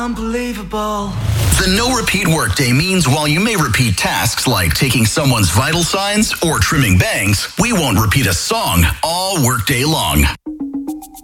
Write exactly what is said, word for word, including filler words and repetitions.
Unbelievable. The no-repeat workday means while you may repeat tasks like taking someone's vital signs or trimming bangs, we won't repeat a song all workday long.